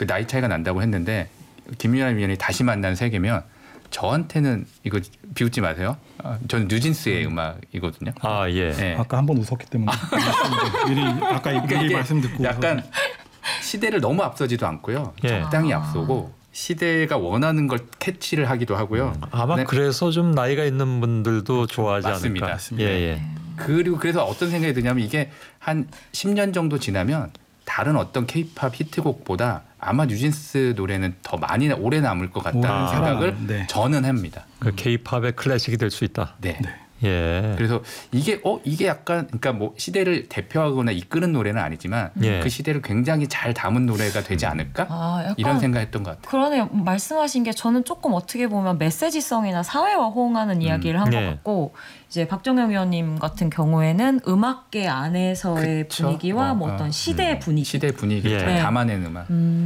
그 나이 차이가 난다고 했는데 김유란 위원이 다시 만난 세계면 저한테는 이거 비웃지 마세요. 저는 뉴진스의 음악이거든요. 아 예. 네. 아까 한 번 웃었기 때문에 미리 아까 미리 말씀 듣고 약간 시대를 너무 앞서지도 않고요. 예. 적당히 앞서고 시대가 원하는 걸 캐치를 하기도 하고요. 아마 네. 그래서 좀 나이가 있는 분들도 좋아하지 맞습니다. 않을까. 맞습니다. 예, 예. 그리고 그래서 어떤 생각이 드냐면 이게 한 10년 정도 지나면 다른 어떤 케이팝 히트곡보다 아마 뉴진스 노래는 더 많이 오래 남을 것 같다는 생각을 네. 저는 합니다. 그 케이팝의 클래식이 될 수 있다. 네. 예. 그래서 이게 약간 그러니까 뭐 시대를 대표하거나 이끄는 노래는 아니지만 예. 그 시대를 굉장히 잘 담은 노래가 되지 않을까 약간 이런 생각했던 것 같아요. 그러네요. 말씀하신 게 저는 조금 어떻게 보면 메시지성이나 사회와 호응하는 이야기를 한 것 네. 같고 이제 박정영 의원님 같은 경우에는 음악계 안에서의 그쵸? 분위기와 뭐 어떤 시대의 분위기. 시대 분위기를 예. 잘 담아낸 음악.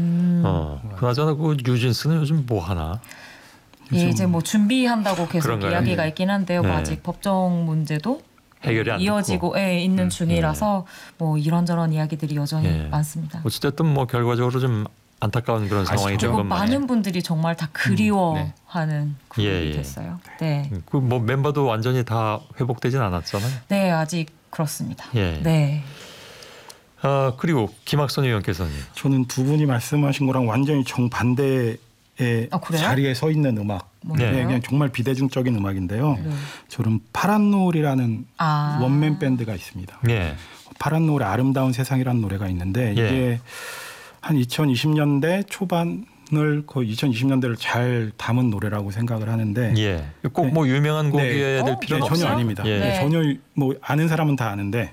그나저나 그 뉴진스는 요즘 뭐 하나? 예, 이제 뭐 준비한다고 계속 그런가요? 이야기가 네. 있긴 한데요. 뭐 네. 아직 법정 문제도 해결이 안 이어지고 있는 중이라서 뭐 이런저런 이야기들이 여전히 예. 많습니다. 어쨌든 뭐 결과적으로 좀 안타까운 그런 상황이 된 그리고 건 많은 맞아요. 분들이 정말 다 그리워하는 그룹이 예, 예. 됐어요. 네, 그 뭐 멤버도 완전히 다 회복되진 않았잖아요. 네 아직 그렇습니다. 예. 네. 그리고 김학선 의원께서는 저는 두 분이 말씀하신 거랑 완전히 정반대의 그래요? 자리에 서 있는 음악. 뭔가요? 네, 그냥 정말 비대중적인 음악인데요. 네. 저는 파란 노을이라는 아. 원맨 밴드가 있습니다. 예. 파란 노을의 아름다운 세상이라는 노래가 있는데 이게 예. 한 2020년대 초반을 거의 2020년대를 잘 담은 노래라고 생각을 하는데 예. 꼭 뭐 유명한 곡이어야 될 어? 필요는 네, 전혀 없어요. 아닙니다. 예. 네. 전혀 뭐 아는 사람은 다 아는데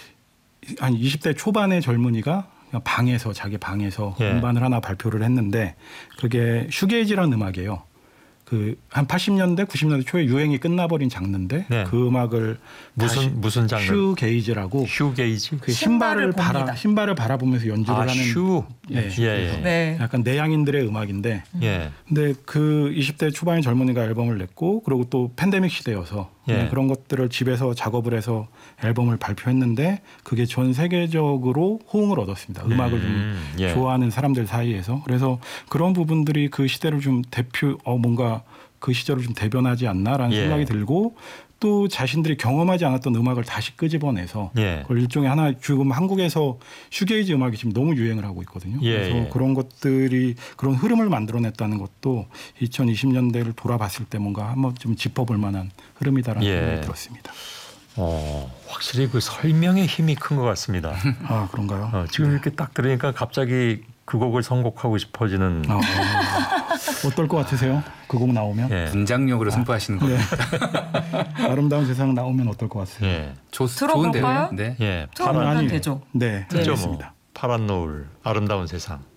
한 20대 초반의 젊은이가 그냥 방에서 자기 방에서 예. 음반을 하나 발표를 했는데 그게 슈게이지라는 음악이에요. 그 한 80년대 90년대 초에 유행이 끝나버린 장르인데 네. 그 음악을 무슨 장르? 슈게이지라고 휴게이지? 그 신발을 신발을 바라보면서 연주를 하는 슈. 예. 예. 네. 약간 내향인들의 음악인데 예. 근데 그 20대 초반의 젊은이가 앨범을 냈고 그리고 또 팬데믹 시대여서 예. 그런 것들을 집에서 작업을 해서 앨범을 발표했는데 그게 전 세계적으로 호응을 얻었습니다. 음악을 좀 예. 좋아하는 사람들 사이에서. 그래서 그런 부분들이 그 시대를 좀 뭔가 그 시절을 좀 대변하지 않나라는 예. 생각이 들고 또 자신들이 경험하지 않았던 음악을 다시 끄집어내서 예. 그걸 일종의 하나 지금 한국에서 슈게이지 음악이 지금 너무 유행을 하고 있거든요. 예, 그래서 예. 그런 것들이 그런 흐름을 만들어냈다는 것도 2020년대를 돌아봤을 때 뭔가 한번 좀 짚어볼 만한 흐름이다라는 예. 생각이 들었습니다. 확실히 그 설명의 힘이 큰 것 같습니다. 아 그런가요? 지금 이렇게 딱 들으니까 갑자기 그 곡을 선곡하고 싶어지는. 어떨 것 같으세요? 그 곡 나오면? 예. 분장력으로 승부하시는 거예요. 아름다운 세상 나오면 어떨 것 같으세요? 예. 좋은데요. 들어볼까요? 네. 예. 들어보면 되죠. 네, 듣죠, 알겠습니다. 뭐. 파란 노을, 아름다운 세상.